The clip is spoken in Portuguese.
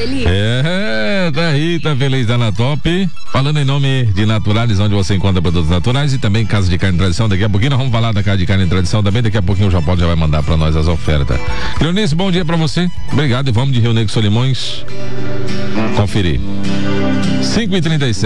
feliz. Tá aí, tá feliz, tá na top. Falando em nome de Naturalis, onde você encontra produtos naturais e também Casa de Carne Tradição. Daqui a pouquinho nós vamos falar da Casa de Carne Tradição também. Daqui a pouquinho o João Paulo já vai mandar pra nós as ofertas. Cleonice, bom dia pra você. Obrigado e vamos de Rio Negro Solimões conferir. 5h37.